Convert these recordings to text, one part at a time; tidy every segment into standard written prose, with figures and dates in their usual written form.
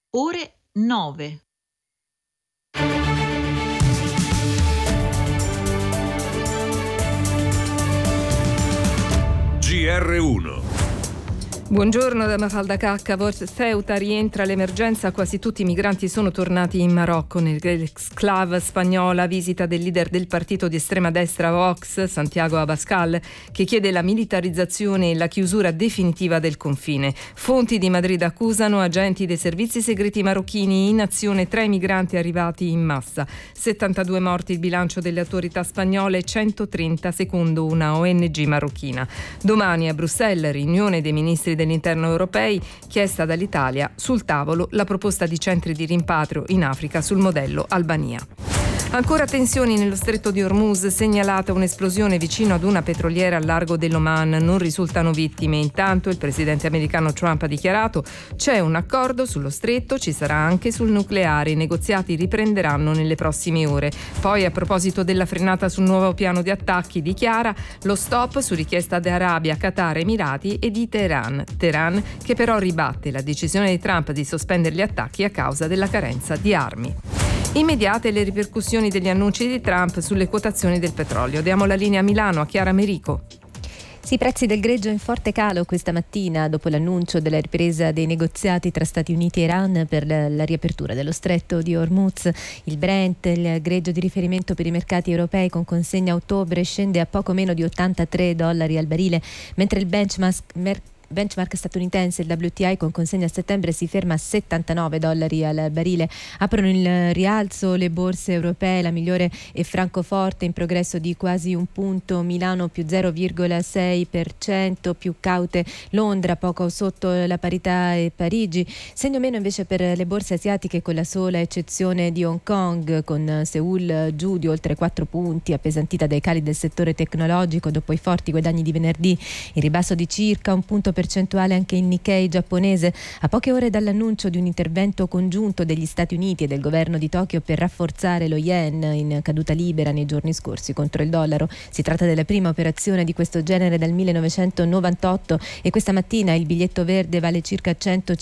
ore 9. GR1. Buongiorno da Mafalda Cacca. Ceuta rientra l'emergenza, quasi tutti i migranti sono tornati in Marocco. Nell'exclave spagnola, visita del leader del partito di estrema destra Vox, Santiago Abascal, che chiede la militarizzazione e la chiusura definitiva del confine. Fonti di Madrid accusano agenti dei servizi segreti marocchini in azione tra i migranti arrivati in massa. 72 morti il bilancio delle autorità spagnole, 130 secondo una ONG marocchina. Domani a Bruxelles, riunione dei ministri dell'interno europei, chiesta dall'Italia, sul tavolo la proposta di centri di rimpatrio in Africa sul modello Albania. Ancora tensioni nello stretto di Hormuz, segnalata un'esplosione vicino ad una petroliera al largo dell'Oman, non risultano vittime. Intanto il presidente americano Trump ha dichiarato: c'è un accordo sullo stretto, ci sarà anche sul nucleare, i negoziati riprenderanno nelle prossime ore. Poi, a proposito della frenata sul nuovo piano di attacchi, dichiara lo stop su richiesta di Arabia, Qatar, Emirati e di Teheran che però ribatte la decisione di Trump di sospendere gli attacchi a causa della carenza di armi. Immediate le ripercussioni degli annunci di Trump sulle quotazioni del petrolio. Diamo la linea a Milano a Chiara Merico. Sì, i prezzi del greggio in forte calo questa mattina dopo l'annuncio della ripresa dei negoziati tra Stati Uniti e Iran per la riapertura dello stretto di Hormuz. Il Brent, il greggio di riferimento per i mercati europei con consegna a ottobre, scende a poco meno di $83 al barile, mentre il benchmark statunitense, il WTI, con consegna a settembre si ferma a $79 al barile. Aprono il rialzo le borse europee, la migliore è Francoforte in progresso di quasi un punto, Milano più 0,6%, più caute Londra, poco sotto la parità, e Parigi. Segno meno invece per le borse asiatiche, con la sola eccezione di Hong Kong, con Seoul giù di oltre 4 punti, appesantita dai cali del settore tecnologico dopo i forti guadagni di venerdì. Il ribasso di circa un punto percentuale anche il Nikkei giapponese, a poche ore dall'annuncio di un intervento congiunto degli Stati Uniti e del governo di Tokyo per rafforzare lo yen, in caduta libera nei giorni scorsi contro il dollaro. Si tratta della prima operazione di questo genere dal 1998 e questa mattina il biglietto verde vale circa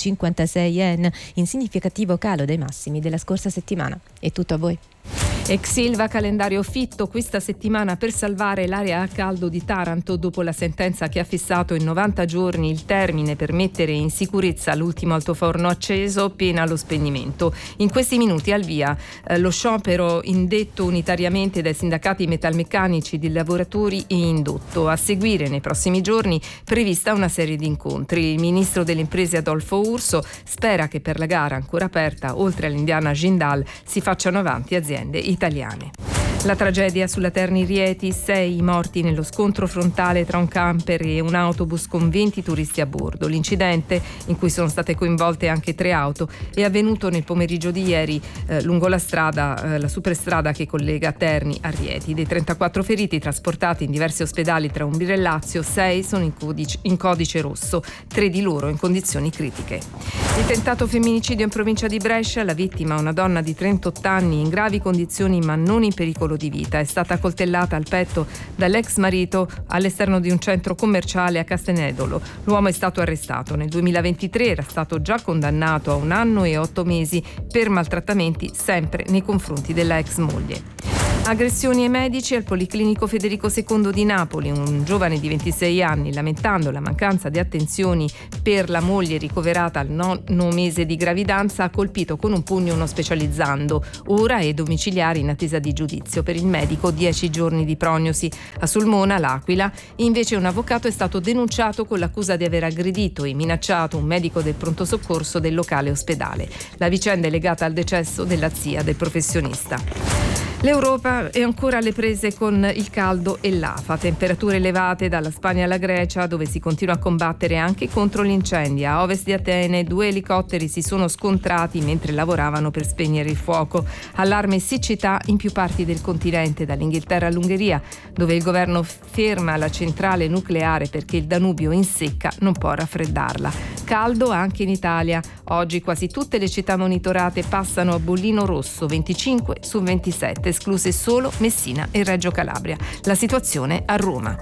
156 yen, in significativo calo dai massimi della scorsa settimana. È tutto a voi. Ex Ilva, calendario fitto questa settimana per salvare l'area a caldo di Taranto dopo la sentenza che ha fissato in 90 giorni il termine per mettere in sicurezza l'ultimo altoforno acceso, pena lo spegnimento. In questi minuti al via lo sciopero indetto unitariamente dai sindacati metalmeccanici di lavoratori e indotto. A seguire nei prossimi giorni prevista una serie di incontri. Il ministro delle imprese Adolfo Urso spera che per la gara ancora aperta, oltre all'indiana Jindal, si facciano avanti aziende italiane. La tragedia sulla Terni Rieti, 6 morti nello scontro frontale tra un camper e un autobus con 20 turisti a bordo. L'incidente, in cui sono state coinvolte anche 3 auto, è avvenuto nel pomeriggio di ieri lungo la superstrada che collega Terni a Rieti. Dei 34 feriti trasportati in diversi ospedali tra Umbria e Lazio, 6 sono in codice rosso, 3 di loro in condizioni critiche. Il tentato femminicidio in provincia di Brescia, la vittima, una donna di 38 anni in gravi condizioni ma non in pericolo di vita, è stata coltellata al petto dall'ex marito all'esterno di un centro commerciale a Castenedolo. L'uomo è stato arrestato nel 2023, era stato già condannato a 1 anno e 8 mesi per maltrattamenti sempre nei confronti della ex moglie. Aggressioni ai medici al Policlinico Federico II di Napoli. Un giovane di 26 anni, lamentando la mancanza di attenzioni per la moglie ricoverata al 9° mese di gravidanza, ha colpito con un pugno uno specializzando. Ora è domiciliare in attesa di giudizio. Per il medico 10 giorni di prognosi. A Sulmona, l'Aquila, invece un avvocato è stato denunciato con l'accusa di aver aggredito e minacciato un medico del pronto soccorso del locale ospedale. La vicenda è legata al decesso della zia del professionista. L'Europa è ancora alle prese con il caldo e l'afa, temperature elevate dalla Spagna alla Grecia, dove si continua a combattere anche contro gli incendi. A ovest di Atene 2 elicotteri si sono scontrati mentre lavoravano per spegnere il fuoco. Allarme siccità in più parti del continente, dall'Inghilterra all'Ungheria, dove il governo ferma la centrale nucleare perché il Danubio in secca non può raffreddarla. Caldo anche in Italia. Oggi quasi tutte le città monitorate passano a bollino rosso, 25 su 27, escluse solo Messina e Reggio Calabria. La situazione a Roma.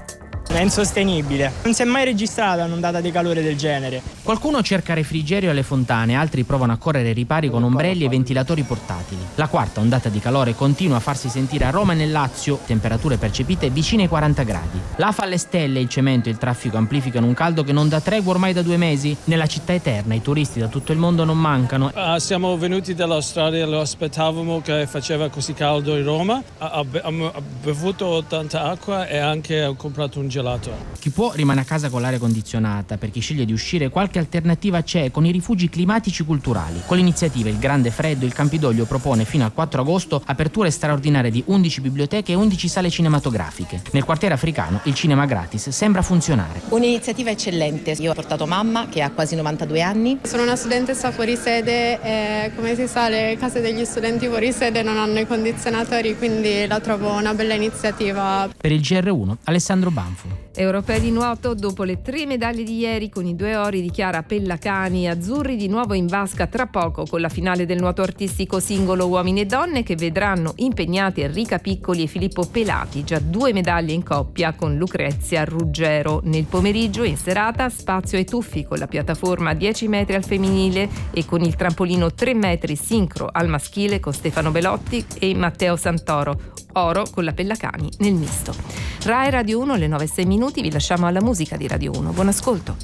È insostenibile. Non si è mai registrata un'ondata di calore del genere. Qualcuno cerca refrigerio alle fontane, altri provano a correre ai ripari con ombrelli e ventilatori portatili. La quarta ondata di calore continua a farsi sentire a Roma e nel Lazio, temperature percepite vicine ai 40 gradi. L'afa alle stelle, il cemento e il traffico amplificano un caldo che non dà tregua ormai da 2 mesi. Nella città eterna i turisti da tutto il mondo non mancano. Siamo venuti dall'Australia, lo aspettavamo che faceva così caldo in Roma. Ho bevuto tanta acqua e anche ho comprato un gelato. Chi può rimane a casa con l'aria condizionata, per chi sceglie di uscire qualche alternativa c'è con i rifugi climatici culturali. Con l'iniziativa Il Grande Freddo il Campidoglio propone fino al 4 agosto aperture straordinarie di 11 biblioteche e 11 sale cinematografiche. Nel quartiere africano il cinema gratis sembra funzionare. Un'iniziativa eccellente. Io ho portato mamma che ha quasi 92 anni. Sono una studentessa fuori sede e come si sa le case degli studenti fuori sede non hanno i condizionatori, quindi la trovo una bella iniziativa. Per il GR1 Alessandro Banfo. Europei di nuoto, dopo le 3 medaglie di ieri con i 2 ori di Chiara Pellacani, azzurri di nuovo in vasca tra poco con la finale del nuoto artistico singolo uomini e donne che vedranno impegnati Enrica Piccoli e Filippo Pelati, già 2 medaglie in coppia con Lucrezia Ruggero. Nel pomeriggio e in serata spazio ai tuffi con la piattaforma 10 metri al femminile e con il trampolino 3 metri sincro al maschile con Stefano Belotti e Matteo Santoro. Oro con la Pellacani nel misto. Rai Radio 1 alle 9:06, vi lasciamo alla musica di Radio 1. Buon ascolto.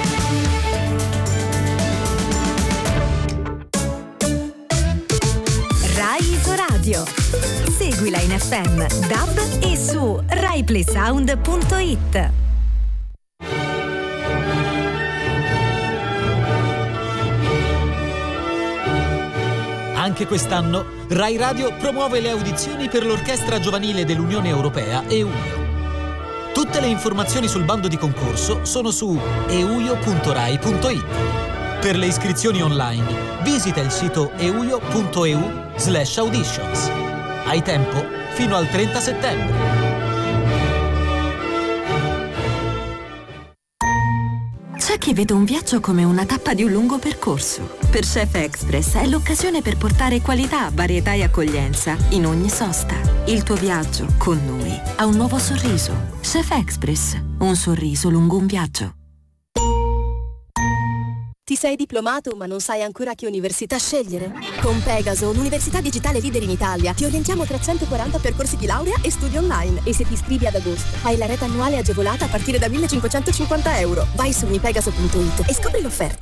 Rai Isoradio. Seguila in FM, DAB e su RaiPlaySound.it. Anche quest'anno Rai Radio promuove le audizioni per l'Orchestra Giovanile dell'Unione Europea EUIO. Tutte le informazioni sul bando di concorso sono su euio.rai.it. Per le iscrizioni online visita il sito euio.eu/auditions. Hai tempo fino al 30 settembre. C'è chi vede un viaggio come una tappa di un lungo percorso. Per Chef Express è l'occasione per portare qualità, varietà e accoglienza in ogni sosta. Il tuo viaggio con noi ha un nuovo sorriso. Chef Express, un sorriso lungo un viaggio. Ti sei diplomato ma non sai ancora che università scegliere? Con Pegaso, l'università digitale leader in Italia, ti orientiamo tra 140 percorsi di laurea e studi online. E se ti iscrivi ad agosto, hai la rete annuale agevolata a partire da 1.550 euro. Vai su mipegaso.it e scopri l'offerta.